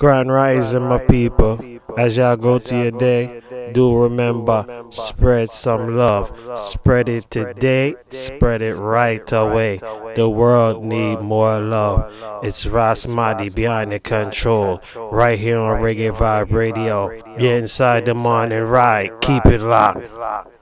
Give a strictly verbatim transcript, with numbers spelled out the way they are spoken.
Grand rising, my people. As y'all go to your day, do remember, spread some love. Spread it today, spread it right away. The world need more love. It's Ras Mahdi behind the control, right here on Reggae Vibe Radio. You're inside the morning ride. Keep it locked.